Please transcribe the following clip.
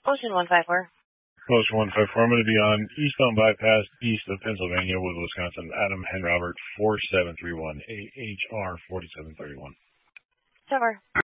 Ocean 154. Ocean 154, I'm going to be on eastbound bypass east of Pennsylvania with Wisconsin. Adam Henrobert 4731, AHR 4731. Cover.